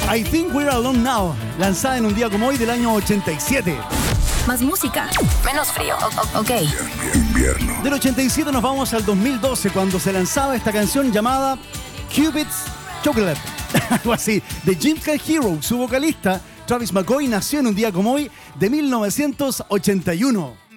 I Think We're Alone Now, lanzada en un día como hoy del año 87. Más música, menos frío. Ok. Invierno. Del 87 nos vamos al 2012, cuando se lanzaba esta canción llamada Cupid's Chocolate, algo así, de James Cat Hero. Su vocalista, Travis McCoy, nació en un día como hoy de 1981.